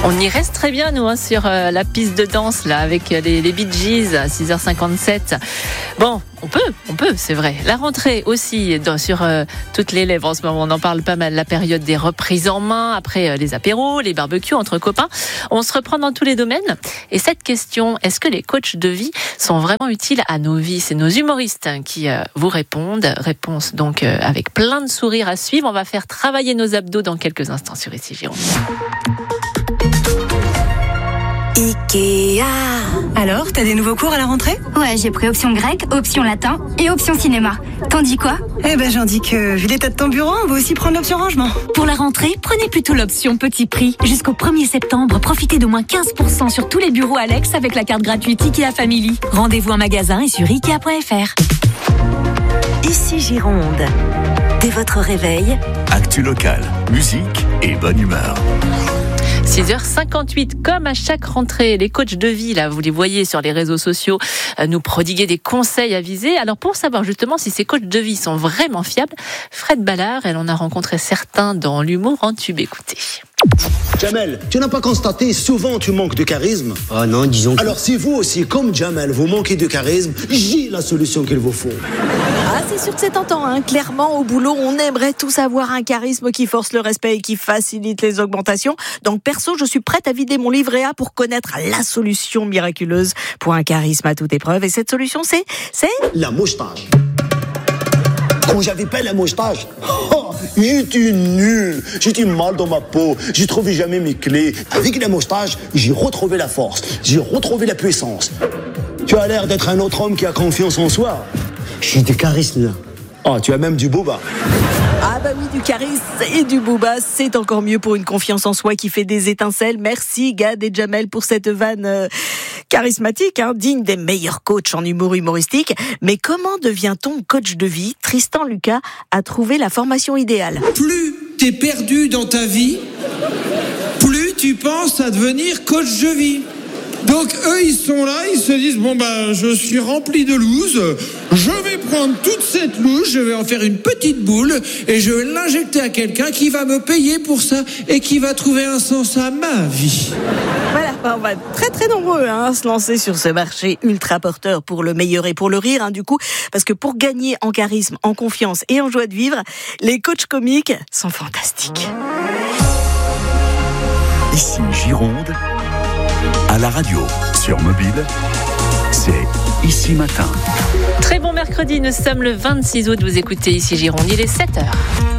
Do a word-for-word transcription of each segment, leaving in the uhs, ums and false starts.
On y reste très bien, nous, hein, sur euh, la piste de danse, là, avec les, les Bee Gees à six heures cinquante-sept. Bon, on peut, on peut, c'est vrai. La rentrée aussi, dans, sur euh, toutes les lèvres en ce moment, on en parle pas mal. La période des reprises en main, après euh, les apéros, les barbecues entre copains. On se reprend dans tous les domaines. Et cette question, est-ce que les coachs de vie sont vraiment utiles à nos vies? C'est nos humoristes hein, qui euh, vous répondent. Réponse donc euh, avec plein de sourires à suivre. On va faire travailler nos abdos dans quelques instants sur Ici Gironde. Ikea. Alors, t'as des nouveaux cours à la rentrée? Ouais, j'ai pris option grec, option latin et option cinéma. T'en dis quoi? Eh ben, j'en dis que, vu l'état de ton bureau, on va aussi prendre l'option rangement. Pour la rentrée, prenez plutôt l'option petit prix. Jusqu'au premier septembre, profitez d'au moins quinze pour cent sur tous les bureaux Alex avec la carte gratuite Ikea Family. Rendez-vous en magasin et sur ikea point f r. Ici Gironde. Dès votre réveil, actu locale, musique et bonne humeur. six heures cinquante-huit, comme à chaque rentrée, les coachs de vie, là, vous les voyez sur les réseaux sociaux, euh, nous prodiguer des conseils avisés. Alors, pour savoir justement si ces coachs de vie sont vraiment fiables, Fred Ballard, elle en a rencontré certains dans l'humour en tube. Écoutez. Jamel, tu n'as pas constaté souvent tu manques de charisme? Ah non, disons que... Alors si vous aussi, comme Jamel, vous manquez de charisme, j'ai la solution qu'il vous faut. Ah, c'est sûr que c'est tentant, hein. Clairement, au boulot, on aimerait tous avoir un charisme qui force le respect et qui facilite les augmentations. Donc, perso, je suis prête à vider mon livret A pour connaître la solution miraculeuse pour un charisme à toute épreuve. Et cette solution, c'est... c'est... la moustache. Quand j'avais pas la moustache, oh, j'étais nul, j'étais mal dans ma peau, j'ai trouvé jamais mes clés. Avec la moustache, j'ai retrouvé la force, j'ai retrouvé la puissance. Tu as l'air d'être un autre homme qui a confiance en soi. J'ai du charisme là. Oh, tu as même du booba. Ah bah oui, du charisme et du booba, c'est encore mieux pour une confiance en soi qui fait des étincelles. Merci Gad et Jamel pour cette vanne euh, charismatique, hein, digne des meilleurs coachs en humour humoristique. Mais comment devient-on coach de vie? Tristan Lucas a trouvé la formation idéale. Plus t'es perdu dans ta vie, plus tu penses à devenir coach de vie. Donc eux ils sont là, ils se disent bon bah je suis rempli de loose, je vais prendre toute cette loose, je vais en faire une petite boule et je vais l'injecter à quelqu'un qui va me payer pour ça et qui va trouver un sens à ma vie. Voilà, on va être très très nombreux hein, à se lancer sur ce marché ultra porteur pour le meilleur et pour le rire hein, du coup, parce que pour gagner en charisme, en confiance et en joie de vivre, les coachs comiques sont fantastiques. Ici Gironde. À la radio, sur mobile, c'est Ici Matin. Très bon mercredi, nous sommes le vingt-six août, vous écoutez Ici Gironde, il est sept heures.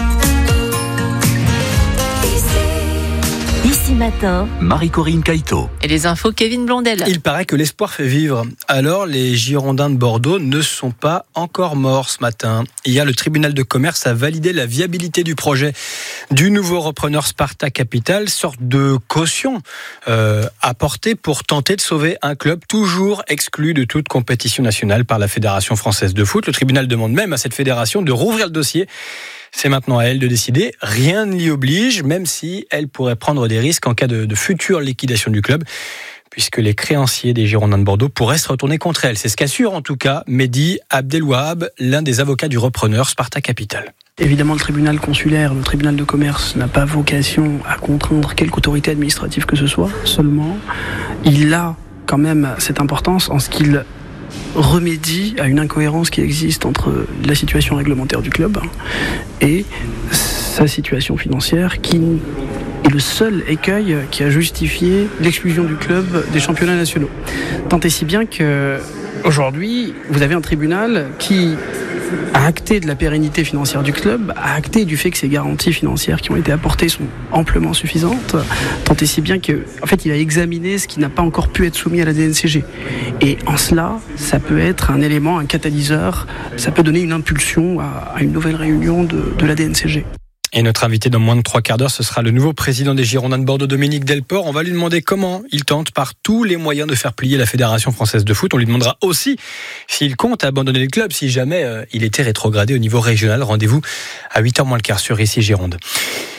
Ici Matin, Marie-Corinne Caïto. Et les infos, Kevin Blondel. Il paraît que l'espoir fait vivre. Alors, les Girondins de Bordeaux ne sont pas encore morts ce matin. Hier, le tribunal de commerce a validé la viabilité du projet du nouveau repreneur Sparta Capital, sorte de caution euh, apportée pour tenter de sauver un club toujours exclu de toute compétition nationale par la Fédération française de foot. Le tribunal demande même à cette fédération de rouvrir le dossier. C'est maintenant à elle de décider. Rien ne l'y oblige, même si elle pourrait prendre des risques en cas de, de future liquidation du club, puisque les créanciers des Girondins de Bordeaux pourraient se retourner contre elle. C'est ce qu'assure en tout cas Mehdi Abdelwahab, l'un des avocats du repreneur Sparta Capital. Évidemment, le tribunal consulaire, le tribunal de commerce n'a pas vocation à contraindre quelque autorité administrative que ce soit. Seulement, il a quand même cette importance en ce qu'il remédie à une incohérence qui existe entre la situation réglementaire du club et sa situation financière qui est le seul écueil qui a justifié l'exclusion du club des championnats nationaux. Tant et si bien que aujourd'hui, vous avez un tribunal qui a acté de la pérennité financière du club, a acté du fait que ces garanties financières qui ont été apportées sont amplement suffisantes, tant et si bien que, en fait, il a examiné ce qui n'a pas encore pu être soumis à la D N C G. Et en cela, ça peut être un élément, un catalyseur, ça peut donner une impulsion à, à une nouvelle réunion de, de la D N C G. Et notre invité dans moins de trois quarts d'heure, ce sera le nouveau président des Girondins de Bordeaux, Dominique Delport. On va lui demander comment il tente par tous les moyens de faire plier la Fédération française de foot. On lui demandera aussi s'il compte abandonner le club si jamais euh, il était rétrogradé au niveau régional. Rendez-vous à huit heures moins le quart sur Ici Gironde.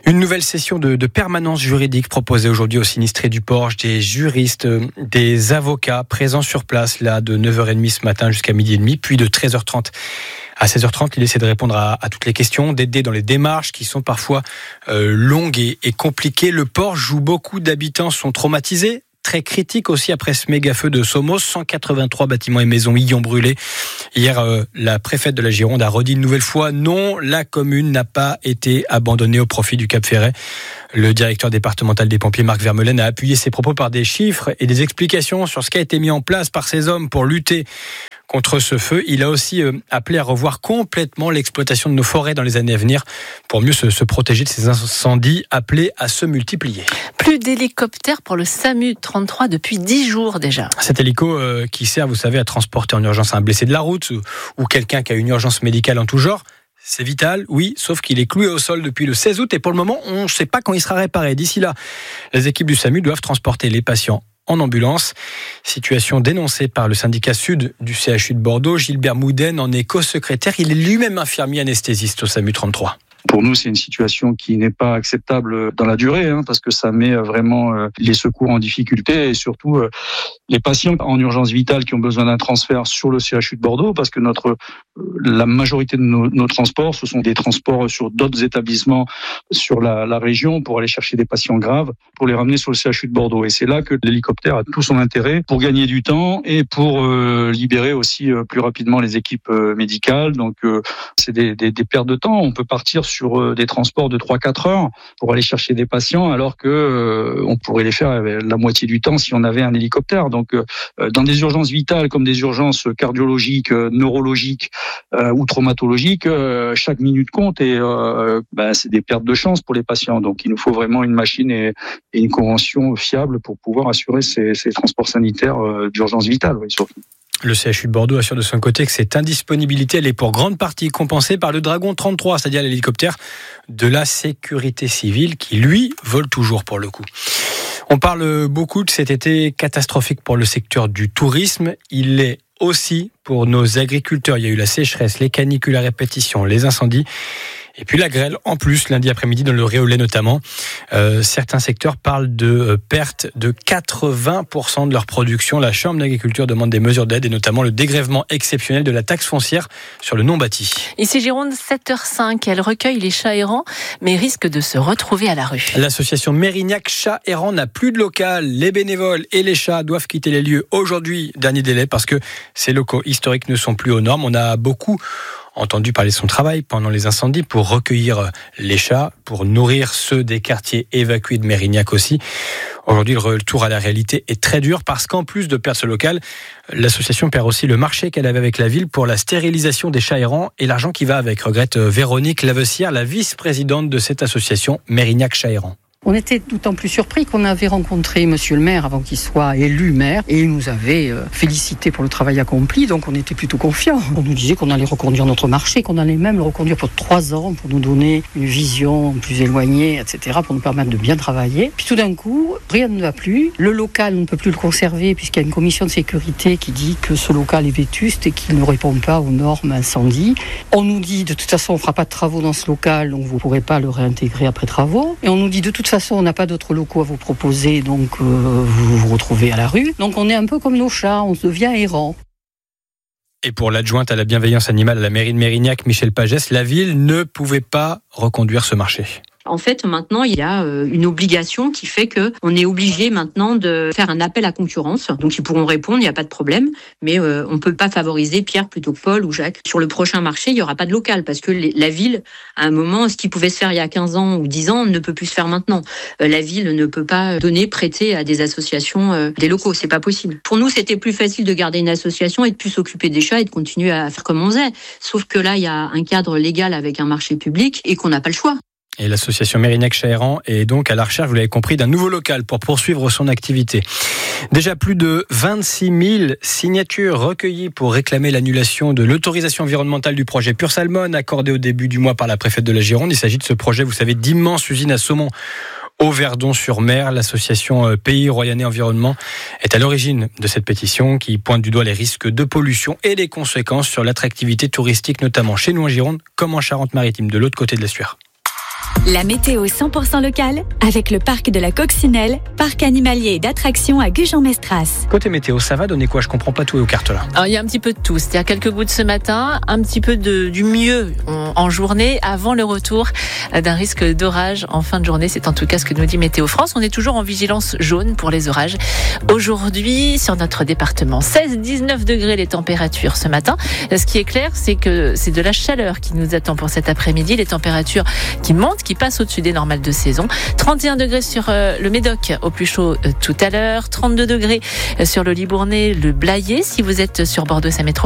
Une nouvelle session de, de permanence juridique proposée aujourd'hui aux sinistrés du Porche, des juristes, des avocats présents sur place là de neuf heures trente ce matin jusqu'à midi et demi, puis de treize heures trente à seize heures trente. L'idée c'est de répondre à, à toutes les questions, d'aider dans les démarches qui sont parfois euh, longues et, et compliquées. Le Porche où beaucoup d'habitants sont traumatisés. Très critique aussi après ce méga feu de Somos, cent quatre-vingt-trois bâtiments et maisons y ont brûlé. Hier, euh, la préfète de la Gironde a redit une nouvelle fois non, la commune n'a pas été abandonnée au profit du Cap Ferret. Le directeur départemental des pompiers, Marc Vermeulen, a appuyé ses propos par des chiffres et des explications sur ce qui a été mis en place par ces hommes pour lutter contre ce feu. Il a aussi euh, appelé à revoir complètement l'exploitation de nos forêts dans les années à venir pour mieux se, se protéger de ces incendies appelés à se multiplier. Plus d'hélicoptères pour le SAMU trente-trois depuis dix jours déjà. Cet hélico euh, qui sert, vous savez, à transporter en urgence un blessé de la route ou, ou quelqu'un qui a une urgence médicale en tout genre. C'est vital, oui, sauf qu'il est cloué au sol depuis le seize août et pour le moment, on ne sait pas quand il sera réparé. D'ici là, les équipes du SAMU doivent transporter les patients en ambulance. Situation dénoncée par le syndicat sud du C H U de Bordeaux. Gilbert Mouden en est co-secrétaire. Il est lui-même infirmier anesthésiste au SAMU trente-trois. Pour nous, c'est une situation qui n'est pas acceptable dans la durée, hein, parce que ça met vraiment euh, les secours en difficulté et surtout euh, les patients en urgence vitale qui ont besoin d'un transfert sur le C H U de Bordeaux, parce que notre euh, la majorité de nos, nos transports, ce sont des transports sur d'autres établissements sur la, la région pour aller chercher des patients graves, pour les ramener sur le C H U de Bordeaux. Et c'est là que l'hélicoptère a tout son intérêt pour gagner du temps et pour euh, libérer aussi euh, plus rapidement les équipes euh, médicales. Donc euh, c'est des, des, des pertes de temps. On peut partir sur sur des transports de trois à quatre heures pour aller chercher des patients, alors que euh, on pourrait les faire la moitié du temps si on avait un hélicoptère. Donc, euh, dans des urgences vitales comme des urgences cardiologiques, euh, neurologiques euh, ou traumatologiques, euh, chaque minute compte et euh, bah, c'est des pertes de chance pour les patients. Donc, il nous faut vraiment une machine et, et une convention fiable pour pouvoir assurer ces, ces transports sanitaires euh, d'urgence vitale, oui, surtout. Le C H U de Bordeaux assure de son côté que cette indisponibilité, elle est pour grande partie compensée par le Dragon trente-trois, c'est-à-dire l'hélicoptère de la sécurité civile qui, lui, vole toujours pour le coup. On parle beaucoup de cet été catastrophique pour le secteur du tourisme. Il l'est aussi pour nos agriculteurs. Il y a eu la sécheresse, les canicules à répétition, les incendies. Et puis la grêle, en plus, lundi après-midi, dans le Réolais notamment. Euh, certains secteurs parlent de euh, perte de quatre-vingts pour cent de leur production. La Chambre d'agriculture demande des mesures d'aide et notamment le dégrèvement exceptionnel de la taxe foncière sur le non-bâti. Ici Gironde, sept heures cinq, elle recueille les chats errants, mais risque de se retrouver à la rue. L'association Mérignac Chats Errants n'a plus de local. Les bénévoles et les chats doivent quitter les lieux aujourd'hui, dernier délai, parce que ces locaux historiques ne sont plus aux normes. On a beaucoup entendu parler de son travail pendant les incendies pour recueillir les chats, pour nourrir ceux des quartiers évacués de Mérignac aussi. Aujourd'hui, le retour à la réalité est très dur parce qu'en plus de perdre ce local, l'association perd aussi le marché qu'elle avait avec la ville pour la stérilisation des chats errants et l'argent qui va avec, regrette Véronique Lavessière, la vice-présidente de cette association Mérignac Chats Errants. On était d'autant plus surpris qu'on avait rencontré monsieur le maire avant qu'il soit élu maire et il nous avait félicité pour le travail accompli, donc on était plutôt confiants. On nous disait qu'on allait reconduire notre marché, qu'on allait même le reconduire pour trois ans pour nous donner une vision plus éloignée, et cetera, pour nous permettre de bien travailler. Puis tout d'un coup, rien ne va plus. Le local, on ne peut plus le conserver puisqu'il y a une commission de sécurité qui dit que ce local est vétuste et qu'il ne répond pas aux normes incendie. On nous dit de toute façon, on ne fera pas de travaux dans ce local, donc vous ne pourrez pas le réintégrer après travaux. Et on nous dit de toute façon, De toute façon, on n'a pas d'autres locaux à vous proposer, donc euh, vous vous retrouvez à la rue. Donc on est un peu comme nos chats, on devient errant. Et pour l'adjointe à la bienveillance animale à la mairie de Mérignac, Michel Pagès, la ville ne pouvait pas reconduire ce marché. En fait, maintenant, il y a une obligation qui fait que on est obligé maintenant de faire un appel à concurrence. Donc, ils pourront répondre, il n'y a pas de problème. Mais euh, on ne peut pas favoriser Pierre plutôt que Paul ou Jacques. Sur le prochain marché, il n'y aura pas de local parce que les, la ville, à un moment, ce qui pouvait se faire il y a quinze ans ou dix ans, ne peut plus se faire maintenant. Euh, la ville ne peut pas donner, prêter à des associations euh, des locaux. C'est pas possible. Pour nous, c'était plus facile de garder une association et de plus s'occuper des chats et de continuer à faire comme on faisait. Sauf que là, il y a un cadre légal avec un marché public et qu'on n'a pas le choix. Et l'association Mérignac Chats Errants est donc à la recherche, vous l'avez compris, d'un nouveau local pour poursuivre son activité. Déjà plus de vingt-six mille signatures recueillies pour réclamer l'annulation de l'autorisation environnementale du projet Pure Salmon accordé au début du mois par la préfète de la Gironde. Il s'agit de ce projet, vous savez, d'immenses usines à saumon au Verdon-sur-Mer. L'association Pays Royanais Environnement est à l'origine de cette pétition qui pointe du doigt les risques de pollution et les conséquences sur l'attractivité touristique, notamment chez nous en Gironde, comme en Charente-Maritime, de l'autre côté de l'estuaire. La météo cent pour cent locale avec le parc de la Coccinelle, parc animalier et d'attractions à Gujan-Mestras. Côté météo, ça va donner quoi? Je comprends pas tout aux cartes là. Alors, il y a un petit peu de tout. C'est-à-dire quelques gouttes ce matin, un petit peu de, du mieux en, en journée avant le retour d'un risque d'orage en fin de journée. C'est en tout cas ce que nous dit Météo France. On est toujours en vigilance jaune pour les orages. Aujourd'hui, sur notre département, seize à dix-neuf degrés les températures ce matin. Ce qui est clair, c'est que c'est de la chaleur qui nous attend pour cet après-midi. Les températures qui montent, qui passe au-dessus des normales de saison. trente et un degrés sur euh, le Médoc au plus chaud euh, tout à l'heure. trente-deux degrés sur le Libournais, le Blayais. Si vous êtes sur Bordeaux, sa métropole,